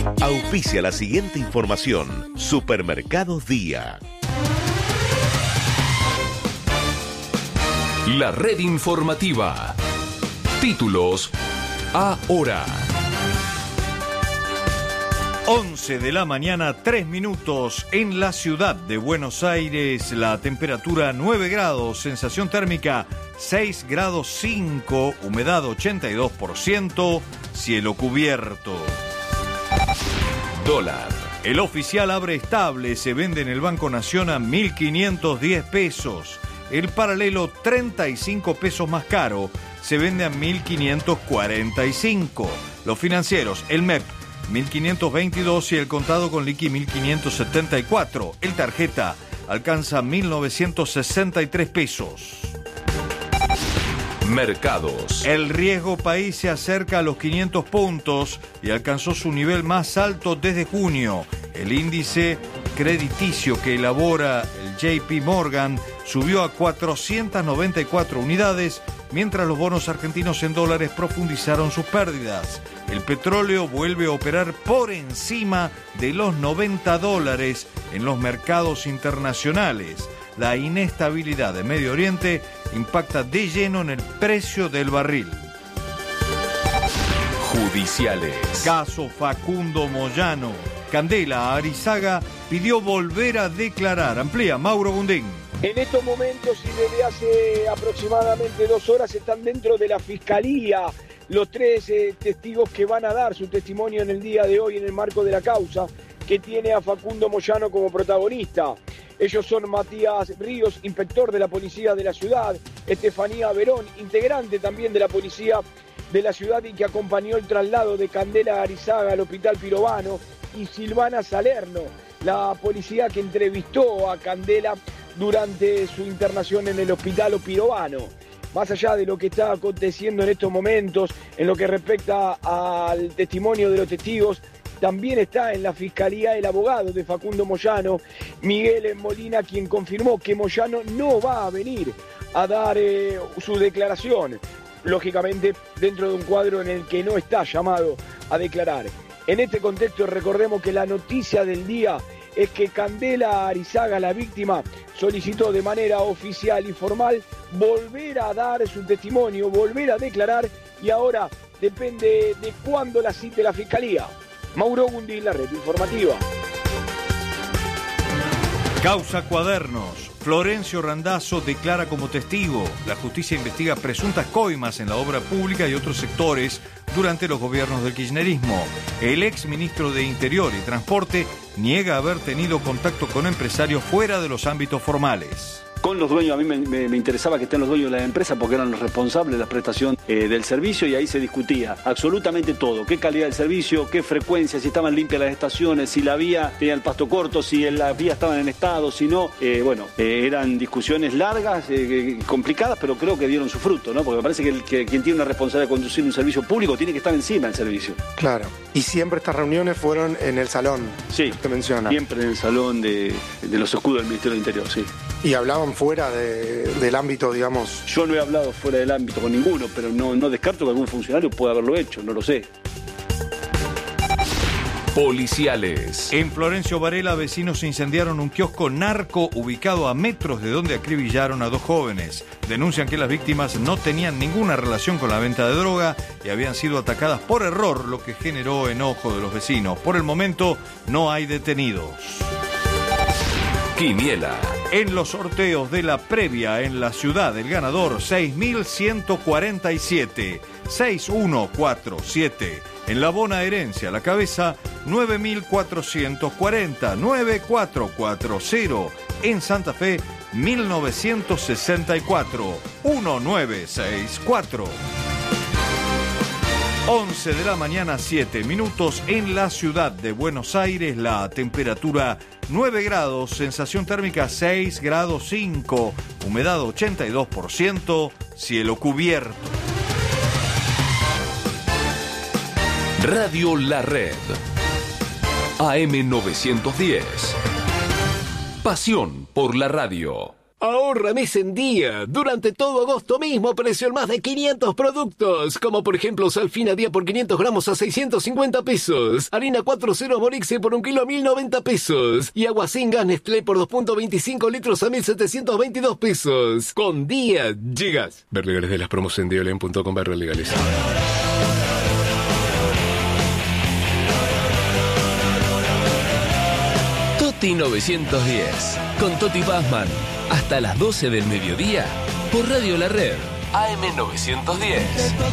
Auspicia la siguiente información. Supermercados Día. La red informativa. Títulos ahora. 11 de la mañana, 3 minutos. En la ciudad de Buenos Aires, la temperatura 9 grados, sensación térmica 6 grados 5, humedad 82%, cielo cubierto. Dólar. El oficial abre estable, se vende en el Banco Nación a 1.510 pesos. El paralelo 35 pesos más caro, se vende a 1.545. Los financieros, el MEP 1.522 y el contado con liqui 1.574. El tarjeta alcanza 1.963 pesos. Mercados. El riesgo país se acerca a los 500 puntos y alcanzó su nivel más alto desde junio. El índice crediticio que elabora el JP Morgan subió a 494 unidades, mientras los bonos argentinos en dólares profundizaron sus pérdidas. El petróleo vuelve a operar por encima de los $90 en los mercados internacionales. La inestabilidad de Medio Oriente impacta de lleno en el precio del barril. Judiciales. Caso Facundo Moyano. Candela Arizaga pidió volver a declarar. Amplía Mauro Gundín. En estos momentos y desde hace aproximadamente 2 horas están dentro de la Fiscalía los 3 testigos que van a dar su testimonio en el día de hoy en el marco de la causa que tiene a Facundo Moyano como protagonista. Ellos son Matías Ríos, inspector de la policía de la ciudad, Estefanía Verón, integrante también de la policía de la ciudad y que acompañó el traslado de Candela Arizaga al hospital Pirovano, y Silvana Salerno, la policía que entrevistó a Candela durante su internación en el hospital Pirovano. Más allá de lo que está aconteciendo en estos momentos, en lo que respecta al testimonio de los testigos, también está en la Fiscalía el abogado de Facundo Moyano, Miguel Molina, quien confirmó que Moyano no va a venir a dar su declaración, lógicamente dentro de un cuadro en el que no está llamado a declarar. En este contexto recordemos que la noticia del día es que Candela Arizaga, la víctima, solicitó de manera oficial y formal volver a dar su testimonio, volver a declarar, y ahora depende de cuándo la cite la Fiscalía. Mauro Gundi, la red informativa. Causa Cuadernos. Florencio Randazzo declara como testigo. La justicia investiga presuntas coimas en la obra pública y otros sectores durante los gobiernos del kirchnerismo. El ex ministro de Interior y Transporte niega haber tenido contacto con empresarios fuera de los ámbitos formales. Con los dueños, a mí me interesaba que estén los dueños de la empresa porque eran los responsables de la prestación del servicio, y ahí se discutía absolutamente todo: qué calidad del servicio, qué frecuencia, si estaban limpias las estaciones, si la vía tenía el pasto corto, si las vías estaban en estado, si no. Eran discusiones largas, complicadas, pero creo que dieron su fruto, ¿no? Porque me parece que quien tiene una responsabilidad de conducir un servicio público tiene que estar encima del servicio. Claro. Y siempre estas reuniones fueron en el salón. Sí, que menciona. Siempre en el salón de los escudos del Ministerio del Interior, sí. Y hablaban fuera del ámbito, digamos. Yo no he hablado fuera del ámbito con ninguno, pero no descarto que algún funcionario pueda haberlo hecho, no lo sé. Policiales. En Florencio Varela, vecinos incendiaron un kiosco narco ubicado a metros de donde acribillaron a 2 jóvenes. Denuncian que las víctimas no tenían ninguna relación con la venta de droga y habían sido atacadas por error, lo que generó enojo de los vecinos. Por el momento no hay detenidos. Quiniela. En los sorteos de la previa en la ciudad, el ganador 6.147, 6147. En la bonaerense a la cabeza 9.440, 9440. En Santa Fe 1964, 1964. 11 de la mañana, 7 minutos. En la ciudad de Buenos Aires, la temperatura 9 grados, sensación térmica 6 grados 5, humedad 82%, cielo cubierto. Radio La Red. AM 910. Pasión por la radio. Ahorra mes en día. Durante todo agosto mismo precio en más de 500 productos. Como por ejemplo Salfina día por 500 gramos a 650 pesos. Harina 4.0 Morixe por 1 kilo a 1.090 pesos. Y agua sin gas Nestlé por 2.25 litros a 1.722 pesos. Con día llegas. Ver legales de las promos en diolen.com/legales. Toti 910. Con Toti Pazman. Hasta las 12 del mediodía. Por Radio La Red. AM 910.